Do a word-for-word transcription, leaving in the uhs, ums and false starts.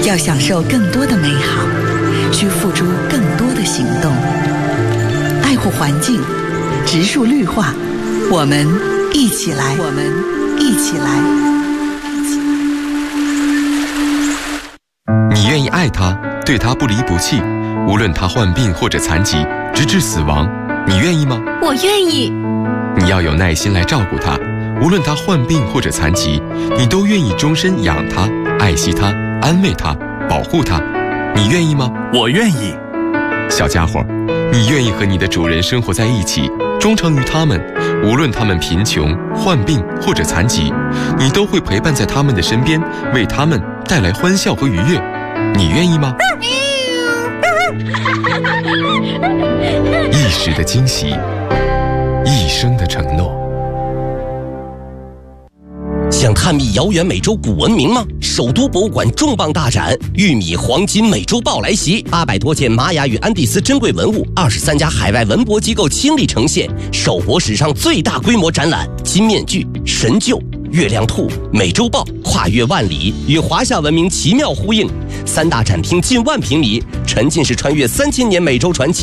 要享受更多的美好，需付出更多的行动。爱护环境，植树绿化，我们一起来，我们一起来。 你愿意爱他，对他不离不弃，无论他患病或者残疾，直至死亡，你愿意吗？ 我愿意。 你要有耐心来照顾他，无论他患病或者残疾，你都愿意终身养他、爱惜他、安慰他、保护他，你愿意吗？ 我愿意。 小家伙，你愿意和你的主人生活在一起，忠诚于他们，无论他们贫穷、患病或者残疾，你都会陪伴在他们的身边，为他们带来欢笑和愉悦，你愿意吗？一时的惊喜，一生的承诺。 想探秘遥远美洲古文明吗？首都博物馆重磅大展——玉米黄金美洲豹来袭，八百多件玛雅与安第斯珍贵文物，二十三家海外文博机构倾力呈现，首博史上最大规模展览。金面具、神鹫、月亮兔、美洲豹跨越万里，与华夏文明奇妙呼应。三大展厅近万平米，沉浸式穿越三千年美洲传奇。